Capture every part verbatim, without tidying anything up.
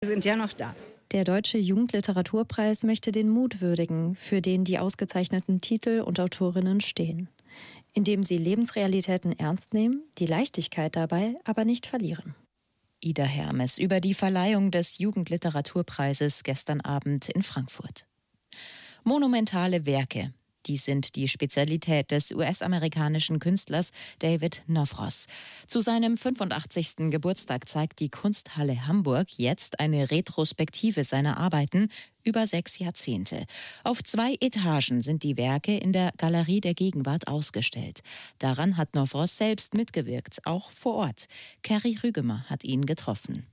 sind ja noch da. Der Deutsche Jugendliteraturpreis möchte den Mut würdigen, für den die ausgezeichneten Titel und Autorinnen stehen. Indem sie Lebensrealitäten ernst nehmen, die Leichtigkeit dabei aber nicht verlieren. Ida Hermes über die Verleihung des Jugendliteraturpreises gestern Abend in Frankfurt. Monumentale Werke. Die sind die Spezialität des U S-amerikanischen Künstlers David Novros. Zu seinem fünfundachtzigsten Geburtstag zeigt die Kunsthalle Hamburg jetzt eine Retrospektive seiner Arbeiten über sechs Jahrzehnte. Auf zwei Etagen sind die Werke in der Galerie der Gegenwart ausgestellt. Daran hat Novros selbst mitgewirkt, auch vor Ort. Kerry Rügemer hat ihn getroffen.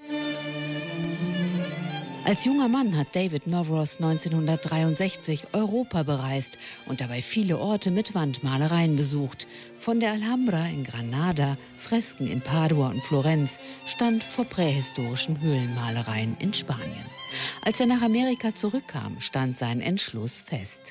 Als junger Mann hat David Novros neunzehnhundertdreiundsechzig Europa bereist und dabei viele Orte mit Wandmalereien besucht. Von der Alhambra in Granada, Fresken in Padua und Florenz, stand vor prähistorischen Höhlenmalereien in Spanien. Als er nach Amerika zurückkam, stand sein Entschluss fest.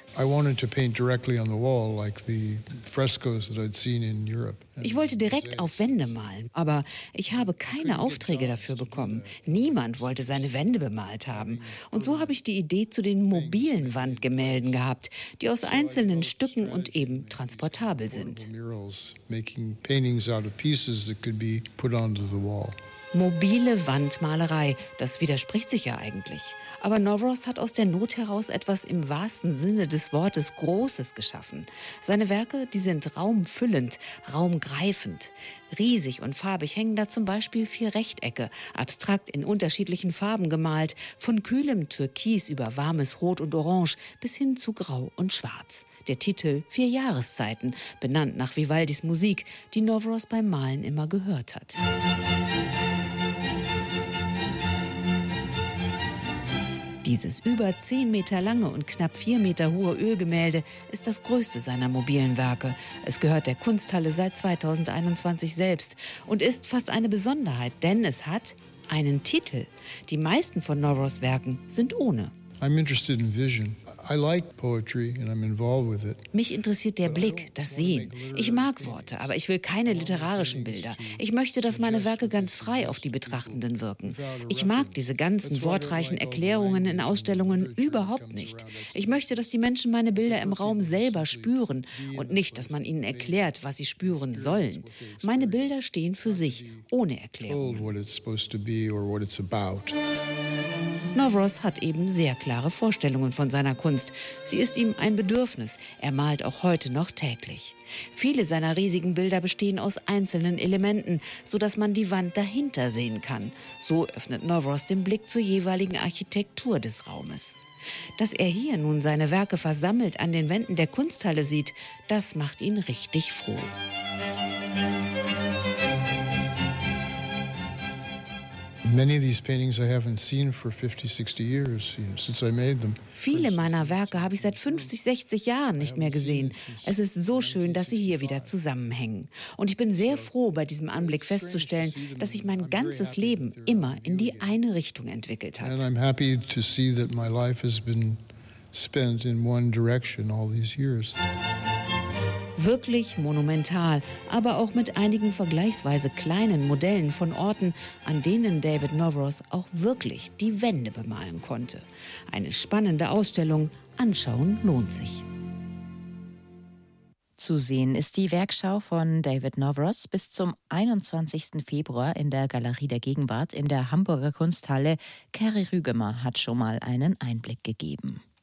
Ich wollte direkt auf Wände malen, aber ich habe keine Aufträge dafür bekommen. Niemand wollte seine Wände bemalt haben. Und so habe ich die Idee zu den mobilen Wandgemälden gehabt, die aus einzelnen Stücken und eben transportabel sind. Mobile Wandmalerei, das widerspricht sich ja eigentlich. Aber Novros hat aus der Not heraus etwas im wahrsten Sinne des Wortes Großes geschaffen. Seine Werke, die sind raumfüllend, raumgreifend. Riesig und farbig hängen da zum Beispiel vier Rechtecke, abstrakt in unterschiedlichen Farben gemalt, von kühlem Türkis über warmes Rot und Orange bis hin zu Grau und Schwarz. Der Titel Vier Jahreszeiten, benannt nach Vivaldis Musik, die Novros beim Malen immer gehört hat. Dieses über zehn Meter lange und knapp vier Meter hohe Ölgemälde ist das größte seiner mobilen Werke. Es gehört der Kunsthalle seit zweitausendeinundzwanzig selbst und ist fast eine Besonderheit, denn es hat einen Titel. Die meisten von Novros Werken sind ohne. Mich interessiert der Blick, das Sehen. Ich mag Worte, aber ich will keine literarischen Bilder. Ich möchte, dass meine Werke ganz frei auf die Betrachtenden wirken. Ich mag diese ganzen wortreichen Erklärungen in Ausstellungen überhaupt nicht. Ich möchte, dass die Menschen meine Bilder im Raum selber spüren und nicht, dass man ihnen erklärt, was sie spüren sollen. Meine Bilder stehen für sich, ohne Erklärung. Novros hat eben sehr klare Vorstellungen von seiner Kunst. Sie ist ihm ein Bedürfnis. Er malt auch heute noch täglich. Viele seiner riesigen Bilder bestehen aus einzelnen Elementen, sodass man die Wand dahinter sehen kann. So öffnet Novros den Blick zur jeweiligen Architektur des Raumes. Dass er hier nun seine Werke versammelt an den Wänden der Kunsthalle sieht, das macht ihn richtig froh. Viele meiner Werke habe ich seit fünfzig, sechzig Jahren nicht mehr gesehen. Es ist so schön, dass sie hier wieder zusammenhängen. Und ich bin sehr froh, bei diesem Anblick festzustellen, dass sich mein ganzes Leben immer in die eine Richtung entwickelt hat. Wirklich monumental, aber auch mit einigen vergleichsweise kleinen Modellen von Orten, an denen David Novros auch wirklich die Wände bemalen konnte. Eine spannende Ausstellung, anschauen lohnt sich. Zu sehen ist die Werkschau von David Novros bis zum einundzwanzigsten Februar in der Galerie der Gegenwart in der Hamburger Kunsthalle. Kerry Rügemer hat schon mal einen Einblick gegeben.